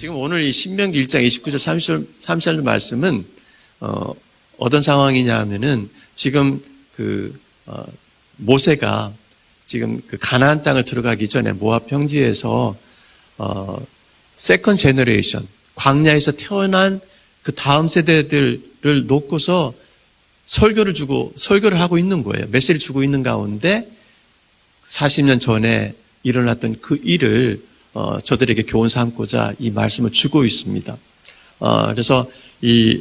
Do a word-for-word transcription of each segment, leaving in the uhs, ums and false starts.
지금 오늘 이 신명기 일 장 이십구 절 삼십 절, 삼십 절 말씀은, 어, 어떤 상황이냐 하면은, 지금 그, 어, 모세가 지금 그 가나안 땅을 들어가기 전에 모압 평지에서, 어, 세컨 제너레이션, 광야에서 태어난 그 다음 세대들을 놓고서 설교를 주고, 설교를 하고 있는 거예요. 메시지를 주고 있는 가운데 사십 년 전에 일어났던 그 일을 어, 저들에게 교훈 삼고자 이 말씀을 주고 있습니다. 어, 그래서 이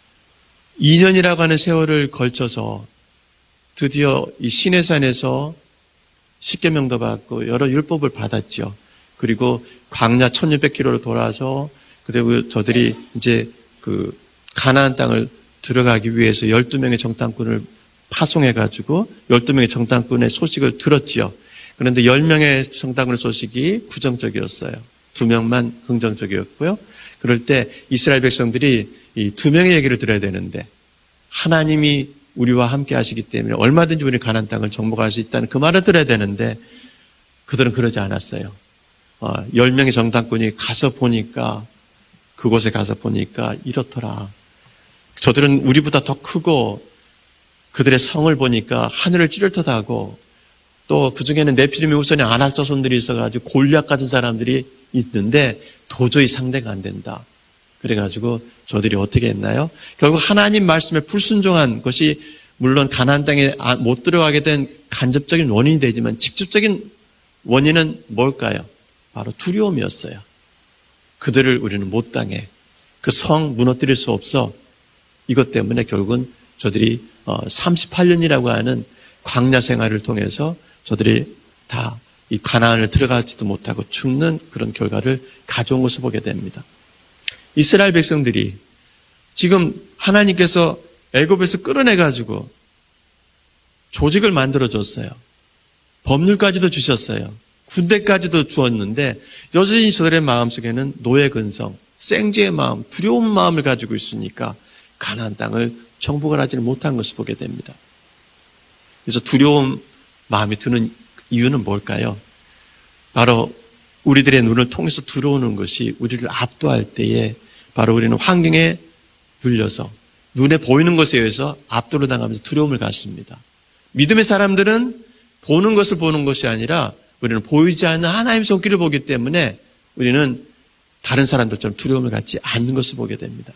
이 년이라고 하는 세월을 걸쳐서 드디어 이 시내산에서 십계명도 받고 여러 율법을 받았죠. 그리고 광야 천육백 킬로미터를 돌아서 그리고 저들이 이제 그 가나안 땅을 들어가기 위해서 열두 명의 정탐꾼을 파송해가지고 열두 명의 정탐꾼의 소식을 들었지요. 그런데 열 명의 정탐꾼의 소식이 부정적이었어요. 두 명만 긍정적이었고요. 그럴 때 이스라엘 백성들이 이 두 명의 얘기를 들어야 되는데 하나님이 우리와 함께 하시기 때문에 얼마든지 우리 가나안 땅을 정복할 수 있다는 그 말을 들어야 되는데 그들은 그러지 않았어요. 어, 열 명의 정탐꾼이 가서 보니까 그곳에 가서 보니까 이렇더라. 저들은 우리보다 더 크고 그들의 성을 보니까 하늘을 찌를 듯하고 또 그중에는 네피림의 후손이 아낙 자손들이 있어가지고 골리앗 같은 사람들이 있는데 도저히 상대가 안 된다. 그래가지고 저들이 어떻게 했나요? 결국 하나님 말씀에 불순종한 것이 물론 가나안 땅에 못 들어가게 된 간접적인 원인이 되지만 직접적인 원인은 뭘까요? 바로 두려움이었어요. 그들을 우리는 못 당해. 그 성 무너뜨릴 수 없어. 이것 때문에 결국은 저들이 삼십팔 년이라고 하는 광야 생활을 통해서 저들이 다 이 가나안을 들어가지도 못하고 죽는 그런 결과를 가져온 것을 보게 됩니다. 이스라엘 백성들이 지금 하나님께서 애굽에서 끌어내가지고 조직을 만들어줬어요. 법률까지도 주셨어요. 군대까지도 주었는데 여전히 저들의 마음속에는 노예 근성, 생지의 마음, 두려운 마음을 가지고 있으니까 가나안 땅을 정복을 하지는 못한 것을 보게 됩니다. 그래서 두려운 마음이 드는 이유는 뭘까요? 바로 우리들의 눈을 통해서 들어오는 것이 우리를 압도할 때에 바로 우리는 환경에 눌려서 눈에 보이는 것에 의해서 압도를 당하면서 두려움을 갖습니다. 믿음의 사람들은 보는 것을 보는 것이 아니라 우리는 보이지 않는 하나님의 손길을 보기 때문에 우리는 다른 사람들처럼 두려움을 갖지 않는 것을 보게 됩니다.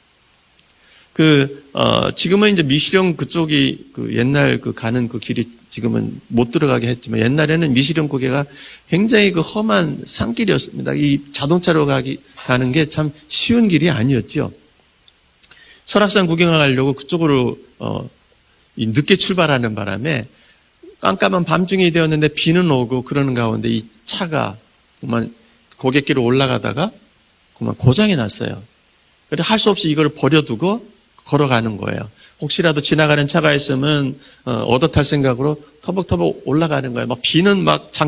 그, 어, 지금은 이제 미시령 그쪽이 그 옛날 그 가는 그 길이 지금은 못 들어가게 했지만 옛날에는 미시령 고개가 굉장히 그 험한 산길이었습니다. 이 자동차로 가기, 가는 게 참 쉬운 길이 아니었죠. 설악산 구경을 가려고 그쪽으로, 어, 이 늦게 출발하는 바람에 깜깜한 밤중이 되었는데 비는 오고 그러는 가운데 이 차가 그만 고갯길을 올라가다가 그만 고장이 났어요. 그래서 할 수 없이 이걸 버려두고 걸어가는 거예요. 혹시라도 지나가는 차가 있으면 얻어 탈 생각으로 터벅터벅 올라가는 거예요. 막 비는 막 장